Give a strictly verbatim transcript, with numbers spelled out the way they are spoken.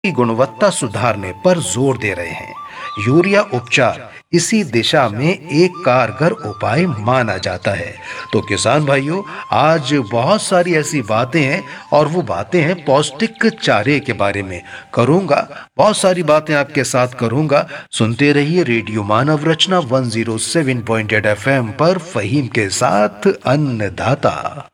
की गुणवत्ता सुधारने पर जोर दे रहे हैं। यूरिया उपचार इसी दिशा में एक कारगर उपाय माना जाता है। तो किसान भाइयों, आज बहुत सारी ऐसी बातें हैं और वो बातें हैं पौष्टिक चारे के बारे में करूंगा। बहुत सारी बातें आपके साथ करूंगा। सुनते रहिए रेडियो मानव रचना एक सौ सात पॉइंट आठ एफ एम पर, फहीम के साथ अन्नदाता।